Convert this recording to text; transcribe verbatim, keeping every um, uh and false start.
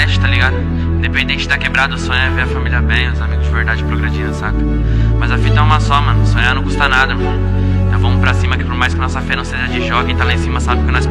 leste, tá ligado? Independente da quebrada, o sonho é ver a família bem, os amigos de verdade progredindo, saca? Mas a fita é uma só, mano, sonhar não custa nada, mano. Então vamos pra cima que por mais que nossa fé não seja de jogo, quem tá lá em cima sabe que nós